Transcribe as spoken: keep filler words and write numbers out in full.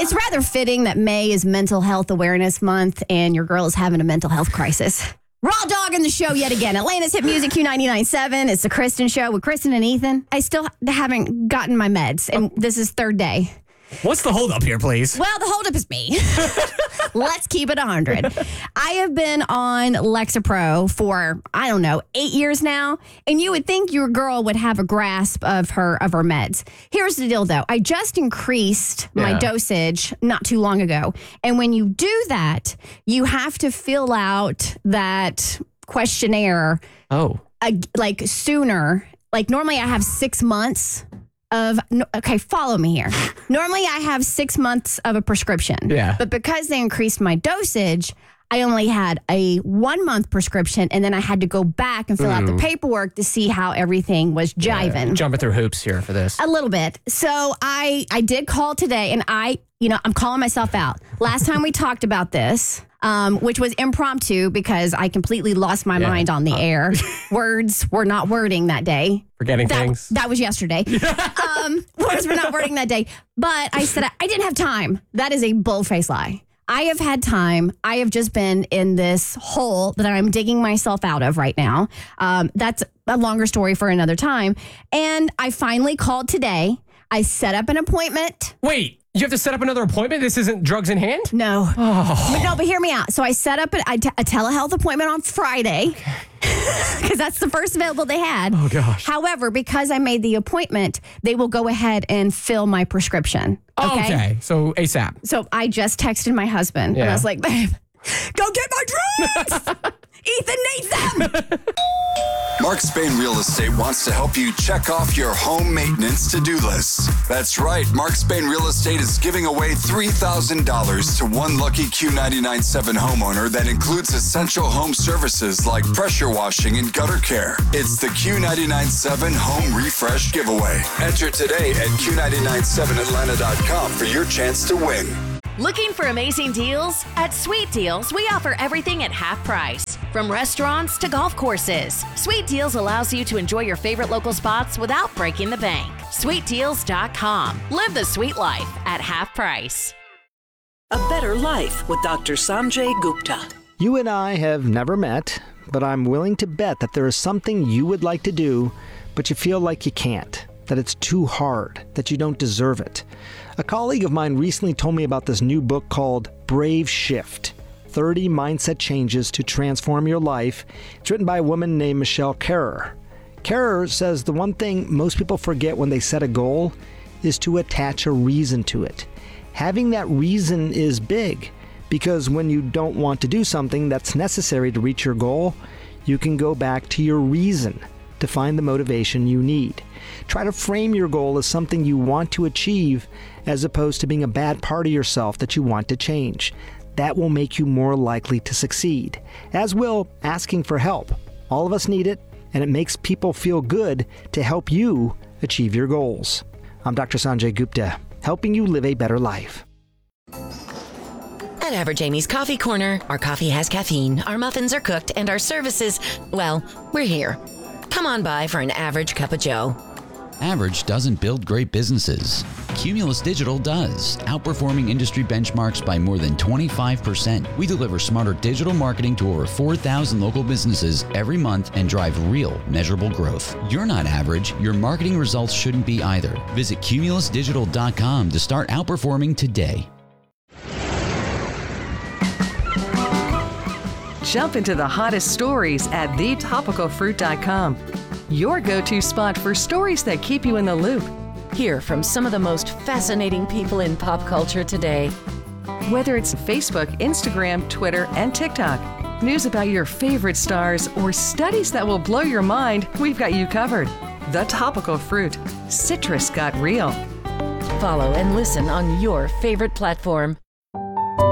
It's rather fitting that May is Mental Health Awareness Month and your girl is having a mental health crisis. Raw Dog in the show yet again. Atlanta's Hit Music Q ninety-nine point seven. It's the Kristen Show with Kristen and Ethan. I still haven't gotten my meds, and this is third day. What's the holdup here, please? Well, the holdup is me. Let's keep it one hundred. I have been on Lexapro for, I don't know, eight years now, and you would think your girl would have a grasp of her of her meds. Here's the deal, though. I just increased my Yeah. dosage not too long ago, and when you do that, you have to fill out that questionnaire Oh. uh, like sooner. Like normally I have six months of, no, okay, follow me here. Normally I have six months of a prescription. Yeah. But because they increased my dosage, I only had a one month prescription, and then I had to go back and fill out the paperwork to see how everything was jiving. Jumping through hoops here for this. A little bit. So I I did call today, and I, you know, I'm calling myself out. Last time we talked about this, um, which was impromptu because I completely lost my Yeah. mind on the air. Words were not wording that day. Forgetting That, things. that was yesterday. um, words were not wording that day. But I said I, I didn't have time. That is a bull-faced lie. I have had time. I have just been in this hole that I'm digging myself out of right now. Um, that's a longer story for another time. And I finally called today. I set up an appointment. Wait, you have to set up another appointment? This isn't drugs in hand? No. Oh. But no, but hear me out. So I set up a, a telehealth appointment on Friday because that's the first available they had. Oh, gosh. However, because I made the appointment, they will go ahead and fill my prescription. Okay. Okay, so ASAP. So I just texted my husband and I Yeah. was like, babe, go get my drugs. Ethan needs them. Mark Spain Real Estate wants to help you check off your home maintenance to-do list. That's right. Mark Spain Real Estate is giving away three thousand dollars to one lucky Q ninety-nine point seven homeowner that includes essential home services like pressure washing and gutter care. It's the Q ninety-nine point seven Home Refresh Giveaway. Enter today at Q ninety-nine seven Atlanta dot com for your chance to win. Looking for amazing deals? At Sweet Deals, we offer everything at half price. From restaurants to golf courses, Sweet Deals allows you to enjoy your favorite local spots without breaking the bank. sweet deals dot com. Live the sweet life at half price. A Better Life with Doctor Sanjay Gupta. You and I have never met, but I'm willing to bet that there is something you would like to do, but you feel like you can't, that it's too hard, that you don't deserve it. A colleague of mine recently told me about this new book called Brave Shift, thirty Mindset Changes to Transform Your Life. It's written by a woman named Michelle Kerrer. Kerrer says the one thing most people forget when they set a goal is to attach a reason to it. Having that reason is big, because when you don't want to do something that's necessary to reach your goal, you can go back to your reason to find the motivation you need. Try to frame your goal as something you want to achieve as opposed to being a bad part of yourself that you want to change. That will make you more likely to succeed, as will asking for help. All of us need it, and it makes people feel good to help you achieve your goals. I'm Doctor Sanjay Gupta, helping you live a better life. At Average Amy's Coffee Corner, our coffee has caffeine, our muffins are cooked, and our services, well, we're here. Come on by for an average cup of joe. Average doesn't build great businesses. Cumulus Digital does, outperforming industry benchmarks by more than twenty-five percent. We deliver smarter digital marketing to over four thousand local businesses every month and drive real, measurable growth. You're not average. Your marketing results shouldn't be either. Visit cumulus digital dot com to start outperforming today. Jump into the hottest stories at the topical fruit dot com. Your go-to spot for stories that keep you in the loop. Hear from some of the most fascinating people in pop culture today. Whether it's Facebook, Instagram, Twitter, and TikTok, news about your favorite stars, or studies that will blow your mind, we've got you covered. The Topical Fruit. Citrus got real. Follow and listen on your favorite platform.